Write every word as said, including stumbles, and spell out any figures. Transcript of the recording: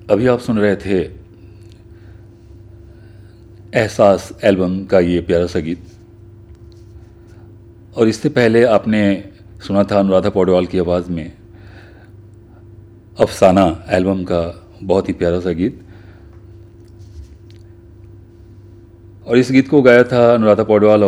अभी आप सुन रहे थे एहसास एल्बम का ये प्यारा सा गीत, और इससे पहले आपने सुना था अनुराधा पौडवाल की आवाज़ में अफसाना एल्बम का बहुत ही प्यारा सा गीत। और इस गीत को गाया था अनुराधा पौडवाल